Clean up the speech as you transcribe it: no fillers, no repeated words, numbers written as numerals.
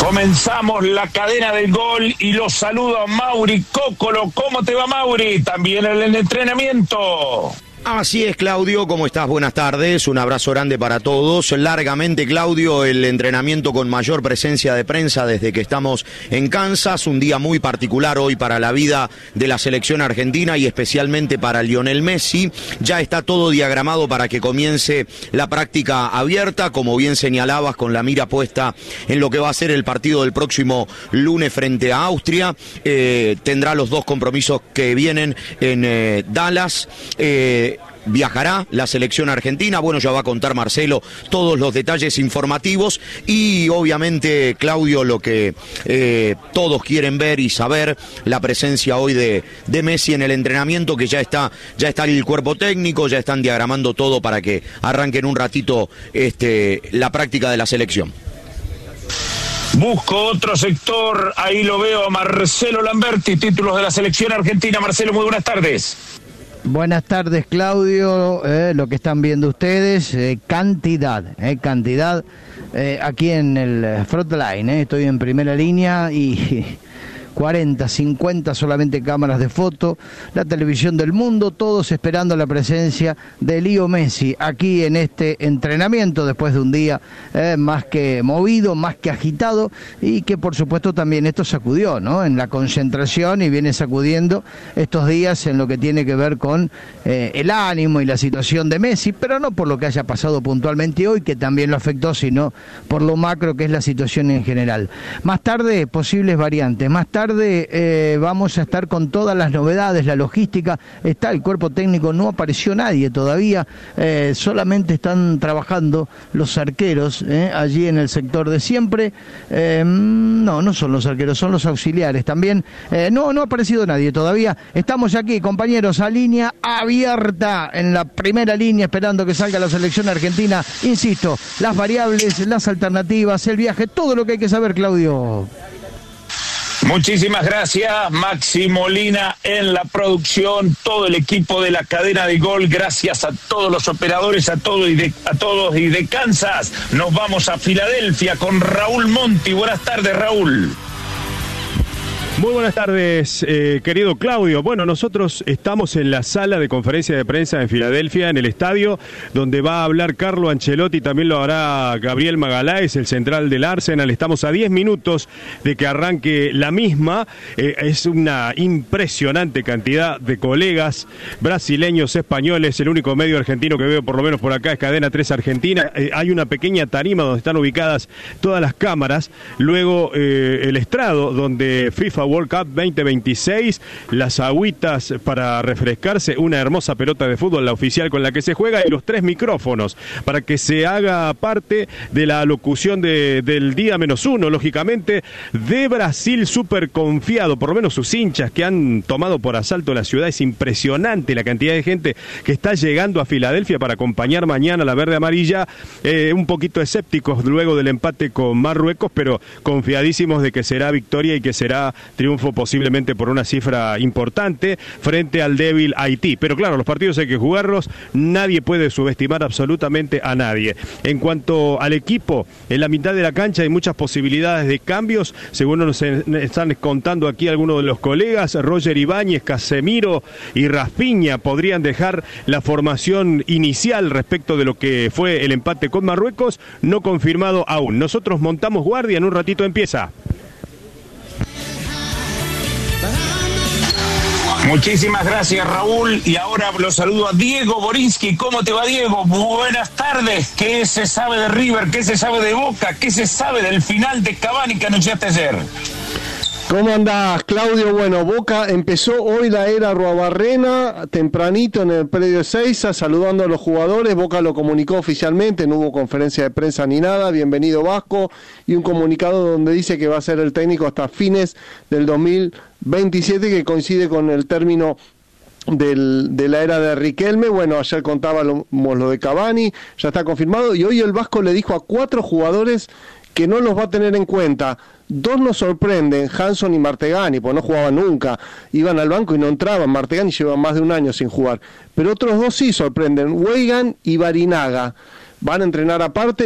Comenzamos la cadena del gol y los saludo a Mauri Cócolo. ¿Cómo te va, Mauri? También en el entrenamiento. Así es, Claudio, ¿cómo estás? Buenas tardes, un abrazo grande para todos. Largamente, Claudio, el entrenamiento con mayor presencia de prensa desde que estamos en Kansas, un día muy particular hoy para la vida de la selección argentina y especialmente para Lionel Messi. Ya está todo diagramado para que comience la práctica abierta, como bien señalabas, con la mira puesta en lo que va a ser el partido del próximo lunes frente a Austria. Tendrá los dos compromisos que vienen en Dallas. Viajará la selección argentina, bueno, ya va a contar Marcelo todos los detalles informativos y obviamente, Claudio, lo que todos quieren ver y saber, la presencia hoy de Messi en el entrenamiento, que ya está el cuerpo técnico, ya están diagramando todo para que arranquen un ratito la práctica de la selección. Busco otro sector, ahí lo veo a Marcelo Lamberti, títulos de la selección argentina. Marcelo, muy buenas tardes. Buenas tardes, Claudio. Lo que están viendo ustedes, cantidad, aquí en el frontline, estoy en primera línea y 40, 50 solamente cámaras de foto, la televisión del mundo, todos esperando la presencia de Leo Messi aquí en este entrenamiento después de un día más que movido, más que agitado y que por supuesto también esto sacudió, ¿no? En la concentración y viene sacudiendo estos días en lo que tiene que ver con el ánimo y la situación de Messi, pero no por lo que haya pasado puntualmente hoy, que también lo afectó, sino por lo macro que es la situación en general. Más tarde, posibles variantes, más tarde vamos a estar con todas las novedades, la logística, está el cuerpo técnico, no apareció nadie todavía, solamente están trabajando los arqueros allí en el sector de siempre, no son los arqueros, son los auxiliares también, no ha aparecido nadie todavía, estamos aquí, compañeros, a línea abierta, en la primera línea, esperando que salga la selección argentina, insisto, las variables, las alternativas, el viaje, todo lo que hay que saber, Claudio. Muchísimas gracias, Maxi Molina en la producción, todo el equipo de la cadena de gol, gracias a todos los operadores, a todos y de Kansas. Nos vamos a Filadelfia con Raúl Monti. Buenas tardes, Raúl. Muy buenas tardes, querido Claudio. Bueno, nosotros estamos en la sala de conferencia de prensa en Filadelfia, en el estadio, donde va a hablar Carlo Ancelotti, también lo hará Gabriel Magaláes, el central del Arsenal. Estamos a 10 minutos de que arranque la misma. Es una impresionante cantidad de colegas brasileños, españoles. El único medio argentino que veo, por lo menos por acá, es Cadena 3 Argentina. Hay una pequeña tarima donde están ubicadas todas las cámaras. Luego el estrado, donde FIFA World Cup 2026, las agüitas para refrescarse, una hermosa pelota de fútbol, la oficial con la que se juega, y los 3 micrófonos para que se haga parte de la locución del día -1, lógicamente, de Brasil, súper confiado, por lo menos sus hinchas que han tomado por asalto la ciudad. Es impresionante la cantidad de gente que está llegando a Filadelfia para acompañar mañana la verde amarilla, un poquito escépticos luego del empate con Marruecos, pero confiadísimos de que será victoria y que será triunfo posiblemente por una cifra importante frente al débil Haití. Pero claro, los partidos hay que jugarlos, nadie puede subestimar absolutamente a nadie. En cuanto al equipo, en la mitad de la cancha hay muchas posibilidades de cambios, según nos están contando aquí algunos de los colegas. Roger Ibáñez, Casemiro y Rafinha podrían dejar la formación inicial respecto de lo que fue el empate con Marruecos, no confirmado aún. Nosotros montamos guardia, en un ratito empieza. Muchísimas gracias, Raúl. Y ahora lo saludo a Diego Borinsky. ¿Cómo te va, Diego? Buenas tardes. ¿Qué se sabe de River? ¿Qué se sabe de Boca? ¿Qué se sabe del final de Cavani que anunciaste ayer? ¿Cómo andás, Claudio? Bueno, Boca empezó hoy la era Arruabarrena, tempranito en el predio Ezeiza, saludando a los jugadores. Boca lo comunicó oficialmente, no hubo conferencia de prensa ni nada. Bienvenido, Vasco. Y un comunicado donde dice que va a ser el técnico hasta fines del 2027, que coincide con el término de la era de Riquelme. Bueno, ayer contábamos lo de Cavani, ya está confirmado. Y hoy el Vasco le dijo a 4 jugadores que no los va a tener en cuenta. 2 nos sorprenden, Hanson y Martegani, porque no jugaban nunca, iban al banco y no entraban. Martegani lleva más de un año sin jugar, pero otros 2 sí sorprenden, Weigand y Barinaga, van a entrenar aparte.